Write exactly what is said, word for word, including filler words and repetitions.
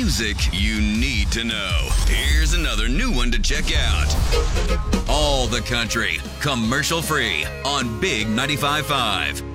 Music you need to know. Here's another new one to check out. All the country, commercial free on Big ninety-five point five.